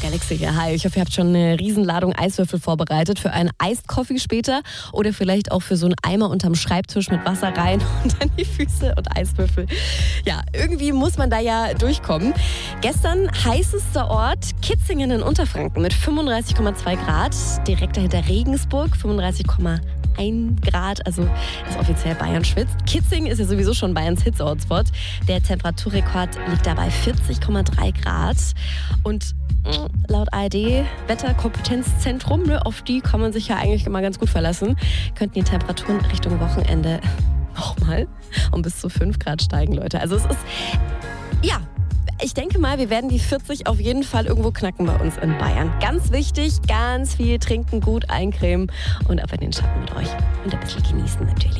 Galaxy hier. Hi, ich hoffe, ihr habt schon eine Riesenladung Eiswürfel vorbereitet für einen Iced Coffee später oder vielleicht auch für so einen Eimer unterm Schreibtisch mit Wasser rein und dann die Füße und Eiswürfel. Ja, irgendwie muss man da ja durchkommen. Gestern heißester Ort Kitzingen in Unterfranken mit 35,2 Grad. Direkt dahinter Regensburg 35,1 Grad, also ist offiziell Bayern schwitzt. Kitzingen ist ja sowieso schon Bayerns Hitze-Hotspot. Der Temperaturrekord liegt dabei 40,3 Grad. Und laut ARD-Wetterkompetenzzentrum, auf die kann man sich ja eigentlich immer ganz gut verlassen, könnten die Temperaturen Richtung Wochenende nochmal um bis zu 5 Grad steigen, Leute. Also es ist, ja, ich denke mal, wir werden die 40 auf jeden Fall irgendwo knacken bei uns in Bayern. Ganz wichtig, ganz viel trinken, gut eincremen und ab in den Schatten mit euch. Und ein bisschen genießen natürlich.